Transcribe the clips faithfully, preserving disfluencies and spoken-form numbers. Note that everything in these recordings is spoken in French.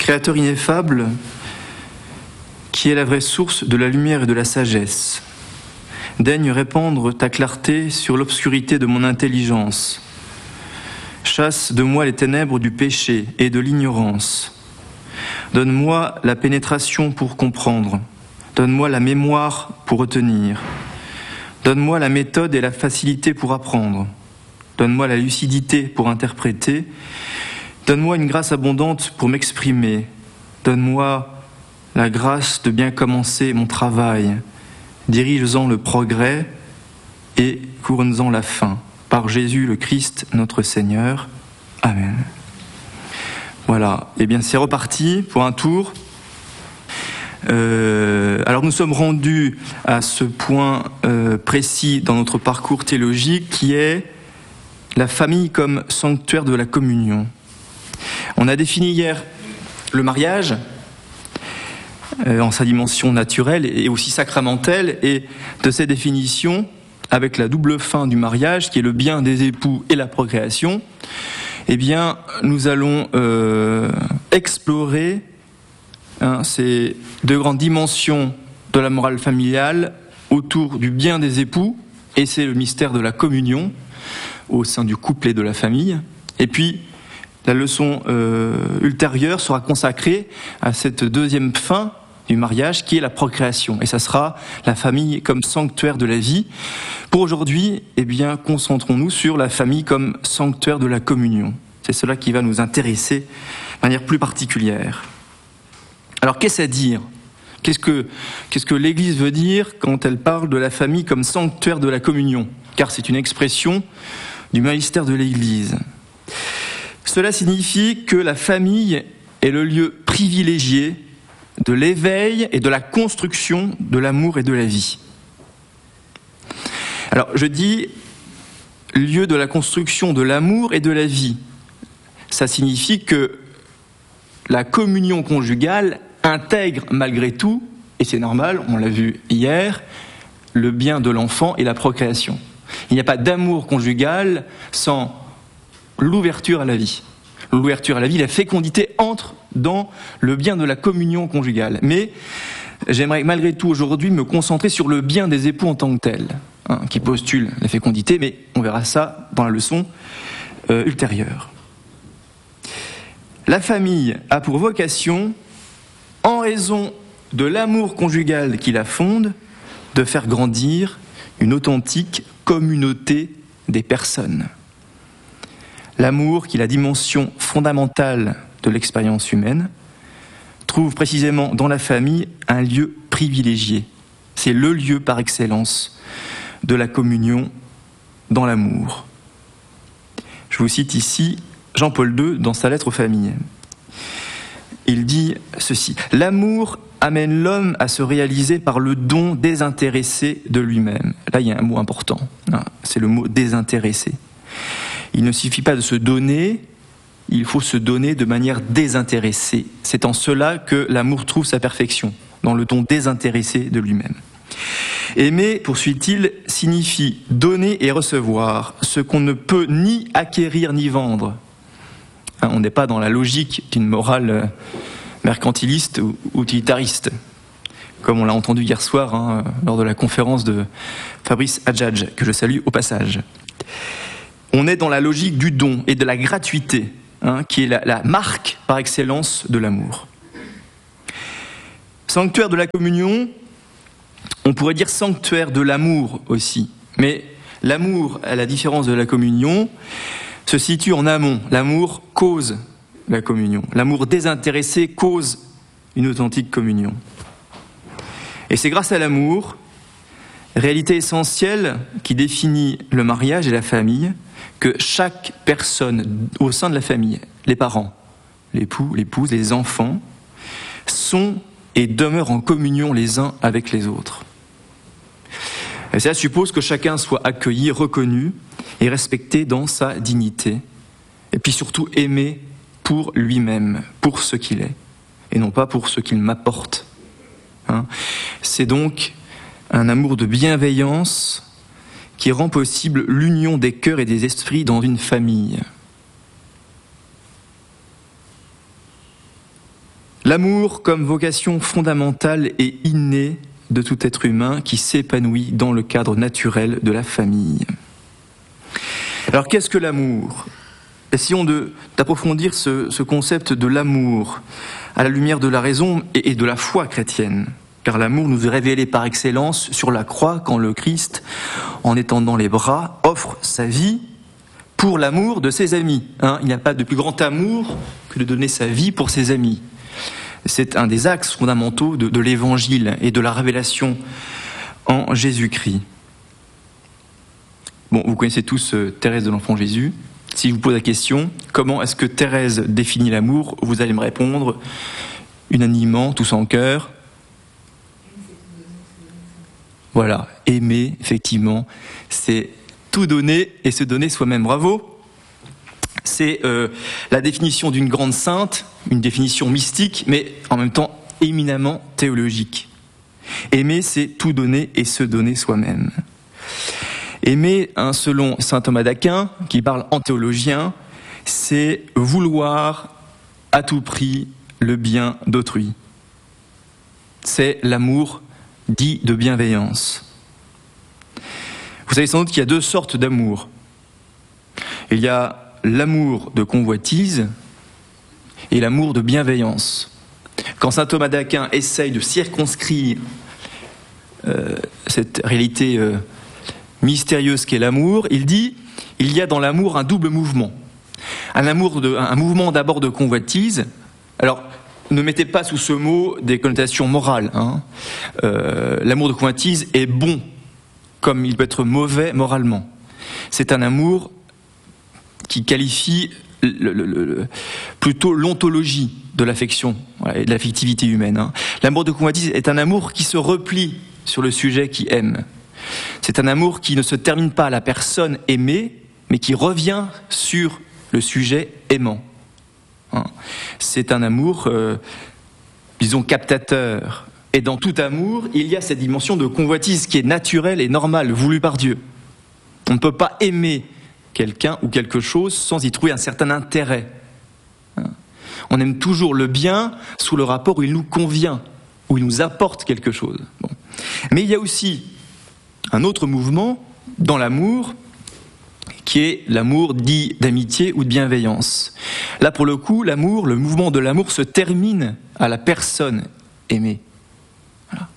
Créateur ineffable, qui est la vraie source de la lumière et de la sagesse, daigne répandre ta clarté sur l'obscurité de mon intelligence. Chasse de moi les ténèbres du péché et de l'ignorance. Donne-moi la pénétration pour comprendre. Donne-moi la mémoire pour retenir. Donne-moi la méthode et la facilité pour apprendre. Donne-moi la lucidité pour interpréter. Donne-moi une grâce abondante pour m'exprimer. Donne-moi la grâce de bien commencer mon travail. Dirige-en le progrès et couronne-en la fin. Par Jésus le Christ, notre Seigneur. Amen. Voilà, et eh bien c'est reparti pour un tour. Euh, alors nous sommes rendus à ce point euh, précis dans notre parcours théologique qui est la famille comme sanctuaire de la communion. On a défini hier le mariage euh, en sa dimension naturelle et aussi sacramentelle, et de ces définitions, avec la double fin du mariage qui est le bien des époux et la procréation, eh bien, nous allons euh, explorer hein, ces deux grandes dimensions de la morale familiale autour du bien des époux, et c'est le mystère de la communion au sein du couple et de la famille. Et puis, la leçon euh, ultérieure sera consacrée à cette deuxième fin du mariage qui est la procréation. Et ça sera la famille comme sanctuaire de la vie. Pour aujourd'hui, eh bien, concentrons-nous sur la famille comme sanctuaire de la communion. C'est cela qui va nous intéresser de manière plus particulière. Alors, qu'est-ce à dire ? Qu'est-ce que, qu'est-ce que l'Église veut dire quand elle parle de la famille comme sanctuaire de la communion ? Car c'est une expression du magistère de l'Église. Cela signifie que la famille est le lieu privilégié de l'éveil et de la construction de l'amour et de la vie. Alors, je dis lieu de la construction de l'amour et de la vie. Ça signifie que la communion conjugale intègre malgré tout, et c'est normal, on l'a vu hier, le bien de l'enfant et la procréation. Il n'y a pas d'amour conjugal sans l'ouverture à la vie. L'ouverture à la vie, la fécondité entre dans le bien de la communion conjugale. Mais j'aimerais malgré tout aujourd'hui me concentrer sur le bien des époux en tant que tel, hein, qui postule la fécondité, mais on verra ça dans la leçon euh, ultérieure. La famille a pour vocation, en raison de l'amour conjugal qui la fonde, de faire grandir une authentique communauté des personnes. L'amour, qui est la dimension fondamentale de l'expérience humaine, trouve précisément dans la famille un lieu privilégié. C'est le lieu par excellence de la communion dans l'amour. Je vous cite ici Jean-Paul deux dans sa lettre aux familles. Il dit ceci: « L'amour amène l'homme à se réaliser par le don désintéressé de lui-même. » Là, il y a un mot important, hein, c'est le mot « désintéressé ». Il ne suffit pas de se donner, il faut se donner de manière désintéressée. C'est en cela que l'amour trouve sa perfection, dans le don désintéressé de lui-même. Aimer, poursuit-il, signifie donner et recevoir, ce qu'on ne peut ni acquérir ni vendre. Hein, on n'est pas dans la logique d'une morale mercantiliste ou utilitariste, comme on l'a entendu hier soir hein, lors de la conférence de Fabrice Adjadj, que je salue au passage. On est dans la logique du don et de la gratuité, hein, qui est la, la marque par excellence de l'amour. Sanctuaire de la communion, on pourrait dire sanctuaire de l'amour aussi. Mais l'amour, à la différence de la communion, se situe en amont. L'amour cause la communion. L'amour désintéressé cause une authentique communion. Et c'est grâce à l'amour, réalité essentielle qui définit le mariage et la famille, que chaque personne au sein de la famille, les parents, l'époux, l'épouse, les enfants, sont et demeurent en communion les uns avec les autres. Et cela suppose que chacun soit accueilli, reconnu et respecté dans sa dignité, et puis surtout aimé pour lui-même, pour ce qu'il est, et non pas pour ce qu'il m'apporte. Hein ? C'est donc un amour de bienveillance qui rend possible l'union des cœurs et des esprits dans une famille. L'amour comme vocation fondamentale et innée de tout être humain qui s'épanouit dans le cadre naturel de la famille. Alors qu'est-ce que l'amour ? Essayons de, d'approfondir ce, ce concept de l'amour à la lumière de la raison et, et de la foi chrétienne. Car l'amour nous est révélé par excellence sur la croix quand le Christ, en étendant les bras, offre sa vie pour l'amour de ses amis. Hein, il n'y a pas de plus grand amour que de donner sa vie pour ses amis. C'est un des axes fondamentaux de, de l'Évangile et de la révélation en Jésus-Christ. Bon, vous connaissez tous euh, Thérèse de l'Enfant Jésus. Si je vous pose la question, comment est-ce que Thérèse définit l'amour ? Vous allez me répondre unanimement, tous en chœur. Voilà, aimer, effectivement, c'est tout donner et se donner soi-même. Bravo ! C'est euh, la définition d'une grande sainte, une définition mystique, mais en même temps éminemment théologique. Aimer, c'est tout donner et se donner soi-même. Aimer, hein, selon saint Thomas d'Aquin, qui parle en théologien, c'est vouloir à tout prix le bien d'autrui. C'est l'amour dit de bienveillance. Vous savez sans doute qu'il y a deux sortes d'amour. Il y a l'amour de convoitise et l'amour de bienveillance. Quand saint Thomas d'Aquin essaye de circonscrire euh, cette réalité euh, mystérieuse qu'est l'amour, il dit il y a dans l'amour un double mouvement. Un, amour de, un mouvement d'abord de convoitise. Alors, ne mettez pas sous ce mot des connotations morales. Hein. Euh, l'amour de convoitise est bon, comme il peut être mauvais moralement. C'est un amour qui qualifie le, le, le, plutôt l'ontologie de l'affection et de l'affectivité humaine. Hein. L'amour de convoitise est un amour qui se replie sur le sujet qui aime. C'est un amour qui ne se termine pas à la personne aimée, mais qui revient sur le sujet aimant. Hein. C'est un amour, euh, disons, captateur. Et dans tout amour, il y a cette dimension de convoitise qui est naturelle et normale, voulue par Dieu. On ne peut pas aimer quelqu'un ou quelque chose sans y trouver un certain intérêt. On aime toujours le bien sous le rapport où il nous convient, où il nous apporte quelque chose. Bon. Mais il y a aussi un autre mouvement dans l'amour qui est l'amour dit d'amitié ou de bienveillance. Là, pour le coup, l'amour, le mouvement de l'amour se termine à la personne aimée. Voilà.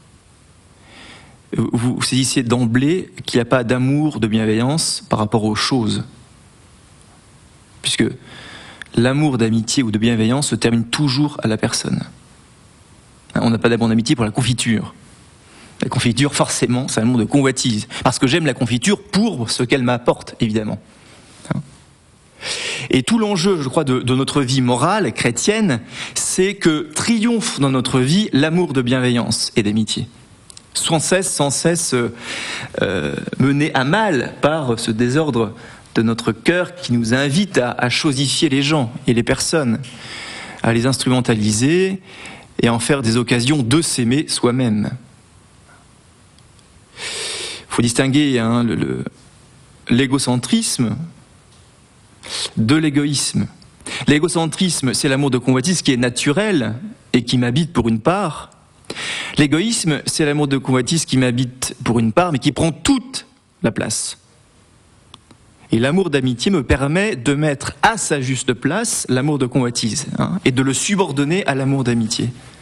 Vous saisissez d'emblée qu'il n'y a pas d'amour, de bienveillance par rapport aux choses. Puisque l'amour d'amitié ou de bienveillance se termine toujours à la personne. On n'a pas d'amour d'amitié pour la confiture. La confiture, forcément, c'est un amour de convoitise. Parce que j'aime la confiture pour ce qu'elle m'apporte, évidemment. Et tout l'enjeu, je crois, de, de notre vie morale chrétienne, c'est que triomphe dans notre vie l'amour de bienveillance et d'amitié. Sans cesse, sans cesse euh, mené à mal par ce désordre de notre cœur qui nous invite à, à chosifier les gens et les personnes, à les instrumentaliser et à en faire des occasions de s'aimer soi-même. Il faut distinguer hein, le, le, l'égocentrisme de l'égoïsme. L'égocentrisme, c'est l'amour de convoitise qui est naturel et qui m'habite pour une part. L'égoïsme, c'est l'amour de convoitise qui m'habite pour une part, mais qui prend toute la place. Et l'amour d'amitié me permet de mettre à sa juste place l'amour de convoitise, hein, et de le subordonner à l'amour d'amitié.